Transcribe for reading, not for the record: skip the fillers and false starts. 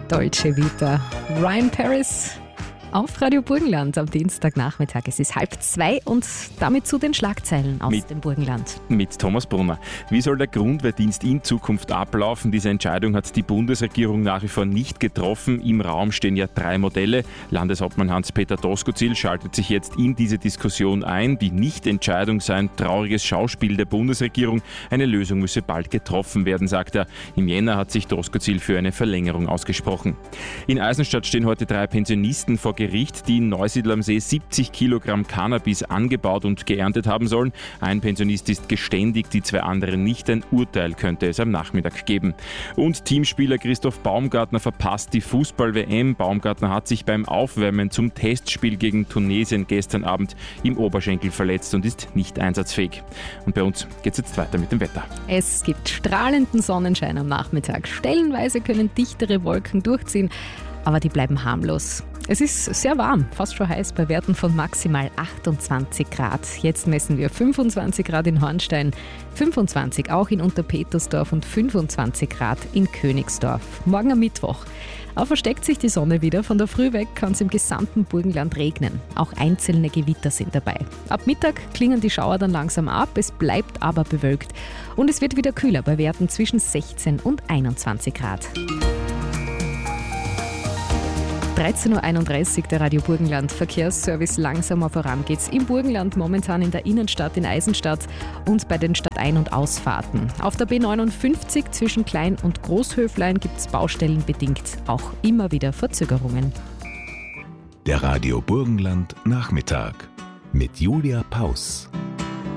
Dolce Vita. Ryan Paris auf Radio Burgenland am Dienstagnachmittag. Es ist 1:30 und damit zu den Schlagzeilen aus dem Burgenland. Mit Thomas Brunner. Wie soll der Grundwehrdienst in Zukunft ablaufen? Diese Entscheidung hat die Bundesregierung nach wie vor nicht getroffen. Im Raum stehen ja 3 Modelle. Landeshauptmann Hans-Peter Doskozil schaltet sich jetzt in diese Diskussion ein. Die Nichtentscheidung sei ein trauriges Schauspiel der Bundesregierung. Eine Lösung müsse bald getroffen werden, sagt er. Im Jänner hat sich Doskozil für eine Verlängerung ausgesprochen. In Eisenstadt stehen heute 3 Pensionisten vor Gericht, die in Neusiedl am See 70 Kilogramm Cannabis angebaut und geerntet haben sollen. Ein Pensionist ist geständig, die 2 anderen nicht. Ein Urteil könnte es am Nachmittag geben. Und Teamspieler Christoph Baumgartner verpasst die Fußball-WM. Baumgartner hat sich beim Aufwärmen zum Testspiel gegen Tunesien gestern Abend im Oberschenkel verletzt und ist nicht einsatzfähig. Und bei uns geht es jetzt weiter mit dem Wetter. Es gibt strahlenden Sonnenschein am Nachmittag. Stellenweise können dichtere Wolken durchziehen, aber die bleiben harmlos. Es ist sehr warm, fast schon heiß bei Werten von maximal 28 Grad. Jetzt messen wir 25 Grad in Hornstein, 25 auch in Unterpetersdorf und 25 Grad in Königsdorf. Morgen am Mittwoch. Auch versteckt sich die Sonne wieder. Von der Früh weg kann es im gesamten Burgenland regnen. Auch einzelne Gewitter sind dabei. Ab Mittag klingen die Schauer dann langsam ab, es bleibt aber bewölkt. Und es wird wieder kühler bei Werten zwischen 16 und 21 Grad. 13.31 Uhr, der Radio Burgenland Verkehrsservice. Langsamer voran geht's im Burgenland, momentan in der Innenstadt in Eisenstadt und bei den Stadtein- und Ausfahrten. Auf der B59 zwischen Klein- und Großhöflein gibt's baustellenbedingt auch immer wieder Verzögerungen. Der Radio Burgenland Nachmittag mit Julia Paus.